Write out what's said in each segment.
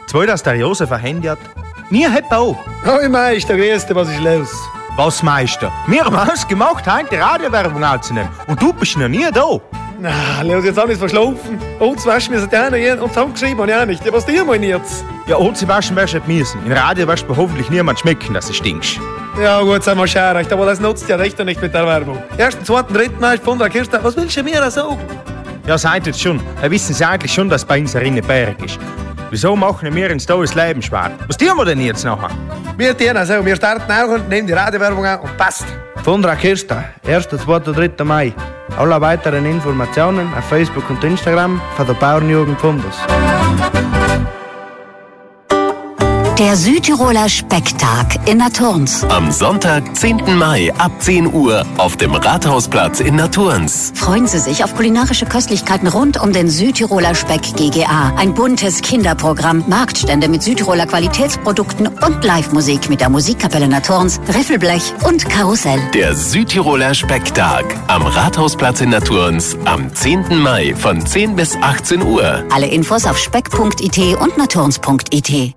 Zwei, dass der Josef ein Handy hat. Nie hat er auch. Hoi Meister, grüß dich, was ist los? Was, Meister? Wir haben ausgemacht, heute Radiowerbung anzunehmen. Und du bist noch nie da. Na, los, jetzt habe ich es verschlafen. Uns waschen müssen die einen und zusammengeschrieben habe ich auch nicht. Was dir mal jetzt? Ja, und sie waschen wirst du nicht müssen. In Radio wirst du hoffentlich niemand schmecken, dass du stinkst. Ja gut, sei mal schön recht, aber das nutzt ja recht nicht mit der Werbung. Ersten, zweiten, dritten Mal von der Kirsten. Was willst du mir da sagen? Ja, seid jetzt schon. Da wissen sie eigentlich schon, dass bei uns ein Rinnenberg ist. Wieso machen wir uns da das Leben schwer? Was tun wir denn jetzt nachher? Wir tun also, wir starten auch und nehmen die Radiowerbung an und passt. Von der Kirsten, 1., 2., 3. Mai. Alle weiteren Informationen auf Facebook und Instagram von der Bauernjugend Fundus. Der Südtiroler Specktag in Naturns. Am Sonntag, 10. Mai ab 10 Uhr auf dem Rathausplatz in Naturns. Freuen Sie sich auf kulinarische Köstlichkeiten rund um den Südtiroler Speck GGA. Ein buntes Kinderprogramm, Marktstände mit Südtiroler Qualitätsprodukten und Live-Musik mit der Musikkapelle Naturns, Riffelblech und Karussell. Der Südtiroler Specktag am Rathausplatz in Naturns am 10. Mai von 10 bis 18 Uhr. Alle Infos auf speck.it und naturns.it.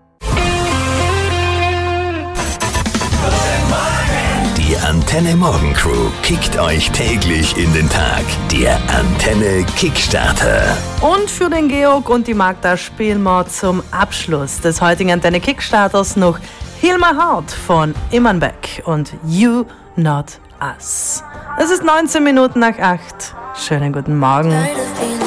Die Antenne Morgen Crew kickt euch täglich in den Tag. Der Antenne Kickstarter. Und für den Georg und die Magda spielen wir zum Abschluss des heutigen Antenne Kickstarters noch Hilma Hart von Imanbek und You Not Us. Es ist 19 Minuten nach 8. Schönen guten Morgen.